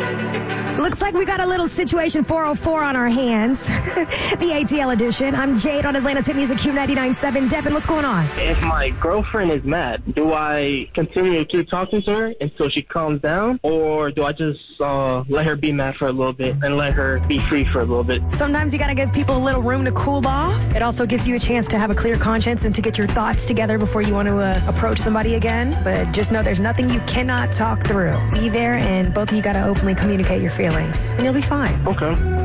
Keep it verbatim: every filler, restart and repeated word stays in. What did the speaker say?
Looks like we got a little situation four oh four on our hands. The A T L edition. I'm Jade on Atlanta's Hit Music Q ninety-nine point seven. Devin, what's going on? If my girlfriend is mad, do I continue to keep talking to her until she calms down? Or do I just uh, let her be mad for a little bit and let her be free for a little bit? Sometimes you got to give people a little room to cool off. It also gives you a chance to have a clear conscience and to get your thoughts together before you want to uh, approach somebody again. But just know there's nothing you cannot talk through. Be there, and both of you got to openly communicate your feelings, and you'll be fine. Okay.